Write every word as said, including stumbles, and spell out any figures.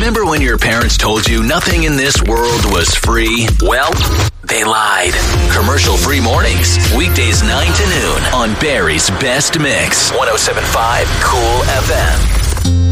Remember when your parents told you nothing in this world was free? Well, they lied. Commercial-free mornings. Weekdays nine to noon on Barry's Best Mix. one oh seven point five Cool F M.